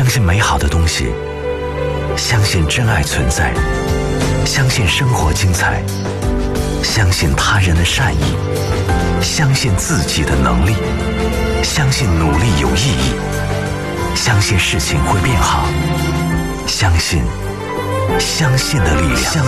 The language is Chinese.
信美好的东西，相信真爱存在，相信生活精彩，相信他人的善意，相信自己的能力，相信努力有意义，相信事情会变好，相信的力量。